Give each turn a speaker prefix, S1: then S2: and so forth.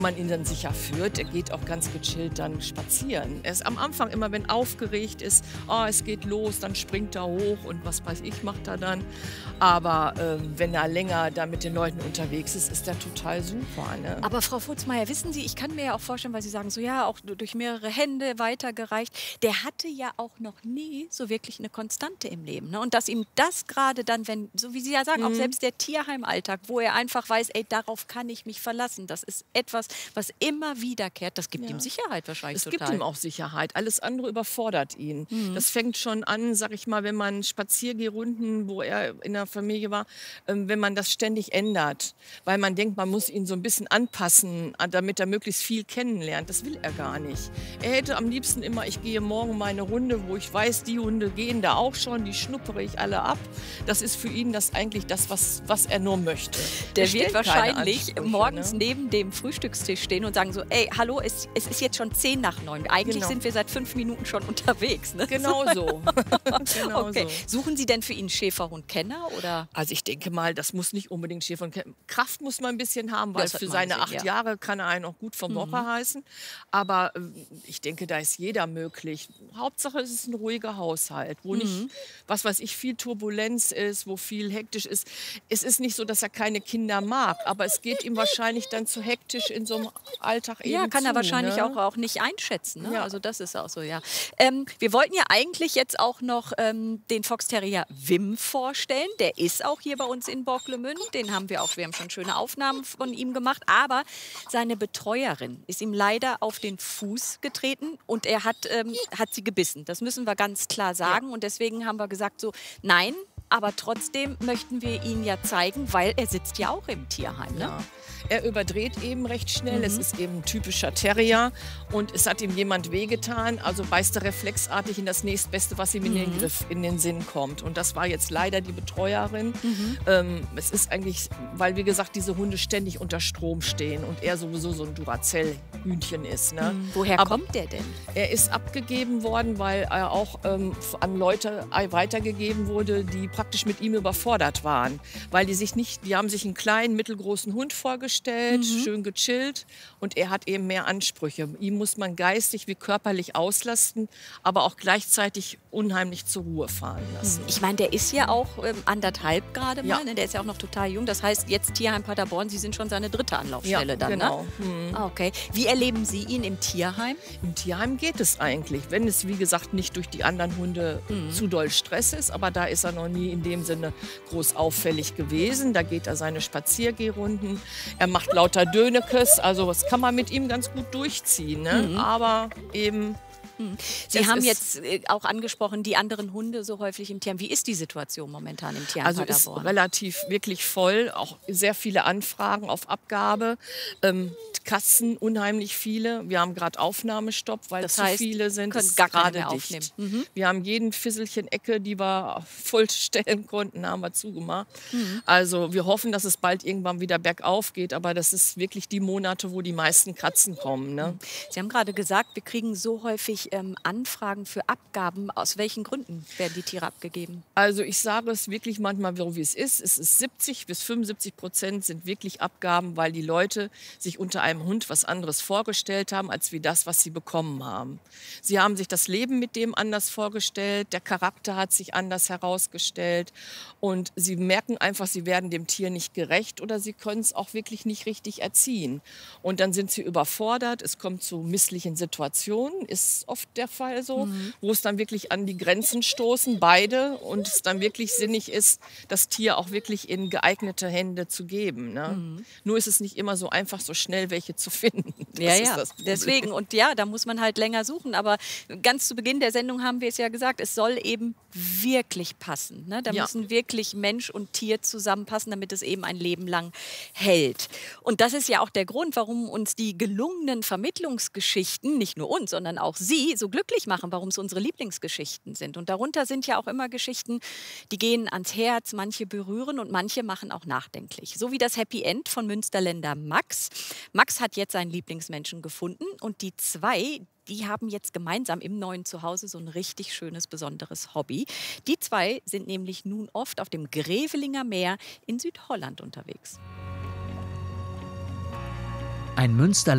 S1: man ihn dann sicher führt, er geht auch ganz gechillt dann spazieren. Er ist am Anfang immer, wenn aufgeregt ist, oh, es geht los, dann springt er hoch und was weiß ich, macht er dann. Aber wenn er länger da mit den Leuten unterwegs ist, ist er total super. Ne?
S2: Aber Frau Futzmeier, wissen Sie, ich kann mir ja auch vorstellen, weil Sie sagen, so ja, auch durch mehrere Hände weitergereicht, der hatte ja auch noch nie so wirklich eine Konstante im Leben. Ne? Und dass ihm das gerade dann, wenn, so wie Sie ja sagen, auch selbst der Tierheimalltag, wo er einfach weiß, ey, darauf kann ich mich verlassen, das ist etwas, was immer wiederkehrt, das gibt ihm Sicherheit wahrscheinlich
S1: Es
S2: total.
S1: gibt ihm auch Sicherheit. Alles andere überfordert ihn. Das fängt schon an, sag ich mal, wenn man Spaziergehrunden, wo er in der Familie war, wenn man das ständig ändert. Weil man denkt, man muss ihn so ein bisschen anpassen, damit er möglichst viel kennenlernt. Das will er gar nicht. Er hätte am liebsten immer, ich gehe morgen meine Runde, wo ich weiß, die Hunde gehen da auch schon, die schnuppere ich alle ab. Das ist für ihn eigentlich das, was er nur möchte.
S2: Der
S1: Er
S2: wird
S1: stellt keine
S2: wahrscheinlich
S1: Ansprüche,
S2: morgens
S1: ne?
S2: neben dem Frühstückstisch stehen und sagen so, ey, hallo, es ist jetzt schon 10 nach 9. Eigentlich
S1: Genau.
S2: sind wir seit 5 Minuten schon unterwegs. Ne?
S1: Genau so. Genau
S2: Okay.
S1: so.
S2: Suchen Sie denn für ihn Schäferhund-Kenner oder?
S1: Also ich denke mal, das muss nicht unbedingt Schäfer und Kraft muss man ein bisschen haben, weil
S2: Das hat
S1: für
S2: man
S1: seine
S2: gesehen,
S1: 8
S2: ja.
S1: Jahre kann er einen auch gut vom Woche heißen. Aber ich denke, da ist jeder möglich. Hauptsache es ist ein ruhiger Haushalt, wo nicht, was weiß ich, viel Turbulenz ist, wo viel hektisch ist. Es ist nicht so, dass er keine Kinder mag, aber es geht ihm wahrscheinlich dann zu hektisch in so einem Alltag eben
S2: Ja, kann er
S1: zu,
S2: wahrscheinlich
S1: ne?
S2: auch nicht einschätzen. Ne?
S1: Ja.
S2: Also das ist auch so, ja. Wir wollten ja eigentlich jetzt auch noch den Fox Terrier Wim vorstellen. Der ist auch hier bei uns in Borklemünd. Den haben wir auch, wir haben schon schöne Aufnahmen von ihm gemacht. Aber seine Betreuerin ist ihm leider auf den Fuß getreten und er hat sie gebissen. Das müssen wir ganz klar sagen. Und deswegen haben wir gesagt so, nein, aber trotzdem möchten wir ihn ja zeigen, weil er sitzt ja auch im Tierheim. Ne?
S1: Ja. Er überdreht eben recht schnell. Es ist eben ein typischer Terrier und es hat ihm jemand wehgetan. Also beißt er reflexartig in das nächstbeste, was ihm in den Griff, in den Sinn kommt. Und das war jetzt leider die Betreuerin. Es ist eigentlich, weil wie gesagt diese Hunde ständig unter Strom stehen und er sowieso so ein Duracell-Hühnchen ist. Ne?
S2: Woher
S1: Aber
S2: kommt der denn?
S1: er ist abgegeben worden, weil er auch an Leute weitergegeben wurde, die praktisch mit ihm überfordert waren. Weil die haben sich einen kleinen, mittelgroßen Hund vorgestellt, schön gechillt und er hat eben mehr Ansprüche. Ihm muss man geistig wie körperlich auslasten, aber auch gleichzeitig unheimlich zur Ruhe fahren lassen.
S2: Ich meine, der ist ja auch 1,5 gerade mal,
S1: Ja.
S2: ne? Der ist ja auch noch total jung. Das heißt, jetzt Tierheim Paderborn, Sie sind schon seine 3. Anlaufstelle dann,
S1: genau.
S2: ne? Ah, okay. Wie erleben Sie ihn im Tierheim?
S1: Im Tierheim geht es eigentlich, wenn es wie gesagt nicht durch die anderen Hunde zu doll Stress ist, aber da ist er noch nie in dem Sinne groß auffällig gewesen. Da geht er seine Spaziergehrunden, er macht lauter Dönekes, also das kann man mit ihm ganz gut durchziehen, ne? Aber eben
S2: Sie
S1: Das
S2: haben
S1: ist-
S2: jetzt auch angesprochen, die anderen Hunde so häufig im Tierheim. Wie ist die Situation momentan im Tierheim
S1: also ist
S2: Paderborn?
S1: relativ wirklich voll, auch sehr viele Anfragen auf Abgabe. Katzen unheimlich viele. Wir haben gerade Aufnahmestopp, weil
S2: Das
S1: zu
S2: heißt,
S1: viele sind.
S2: können
S1: Es ist
S2: gar keine
S1: gerade
S2: mehr
S1: dicht.
S2: aufnehmen.
S1: Wir haben jeden Fisselchen Ecke, die wir vollstellen konnten, haben wir zugemacht. Also wir hoffen, dass es bald irgendwann wieder bergauf geht, aber das ist wirklich die Monate, wo die meisten Katzen kommen. Ne?
S2: Sie haben gerade gesagt, wir kriegen so häufig Anfragen für Abgaben. Aus welchen Gründen werden die Tiere abgegeben?
S1: Also ich sage es wirklich manchmal so, wie es ist. Es ist 70-75% sind wirklich Abgaben, weil die Leute sich unter einem Hund was anderes vorgestellt haben, als wie das, was sie bekommen haben. Sie haben sich das Leben mit dem anders vorgestellt, der Charakter hat sich anders herausgestellt und sie merken einfach, sie werden dem Tier nicht gerecht oder sie können es auch wirklich nicht richtig erziehen. Und dann sind sie überfordert, es kommt zu misslichen Situationen, ist oft der Fall so, wo es dann wirklich an die Grenzen stoßen, beide, und es dann wirklich sinnig ist, das Tier auch wirklich in geeignete Hände zu geben. Ne? Nur ist es nicht immer so einfach, so schnell welche zu finden. Das ist das Problem.
S2: deswegen. Und ja, da muss man halt länger suchen. Aber ganz zu Beginn der Sendung haben wir es ja gesagt, es soll eben wirklich passen. Ne? Da
S1: Ja.
S2: müssen wirklich Mensch und Tier zusammenpassen, damit es eben ein Leben lang hält. Und das ist ja auch der Grund, warum uns die gelungenen Vermittlungsgeschichten, nicht nur uns, sondern auch Sie, so glücklich machen, warum es unsere Lieblingsgeschichten sind. Und darunter sind ja auch immer Geschichten, die gehen ans Herz, manche berühren und manche machen auch nachdenklich. So wie das Happy End von Münsterländer Max. Max hat jetzt seinen Lieblingsmenschen gefunden und die zwei, die haben jetzt gemeinsam im neuen Zuhause so ein richtig schönes, besonderes Hobby. Die zwei sind nämlich nun oft auf dem Grevelinger Meer in Südholland unterwegs.
S3: Ein Münster